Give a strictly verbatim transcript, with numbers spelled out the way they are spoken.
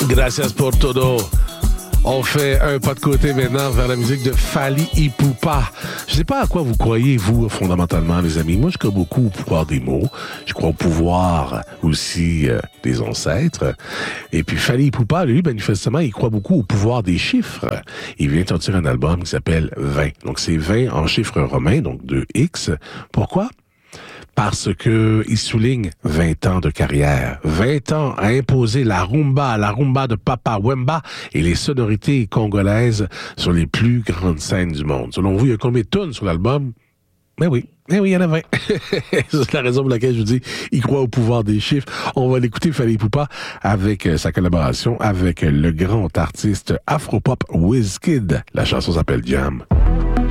Gracias por todo. On fait un pas de côté maintenant vers la musique de Fally Ipupa. Je sais pas à quoi vous croyez, vous, fondamentalement, les amis. Moi, je crois beaucoup au pouvoir des mots. Je crois au pouvoir aussi euh, des ancêtres. Et puis, Fally Ipupa, lui, manifestement, il croit beaucoup au pouvoir des chiffres. Il vient de sortir un album qui s'appelle vingt. Donc, c'est vingt en chiffres romains, donc deux X. Pourquoi? Parce que il souligne vingt ans de carrière, vingt ans à imposer la rumba, la rumba de Papa Wemba et les sonorités congolaises sur les plus grandes scènes du monde. Selon vous, il y a combien de tonnes sur l'album? Ben oui, ben oui, il y en a vingt. C'est la raison pour laquelle je vous dis, il croit au pouvoir des chiffres. On va l'écouter, Fally Ipupa, avec sa collaboration avec le grand artiste afro-pop Wizkid. La chanson s'appelle Jam.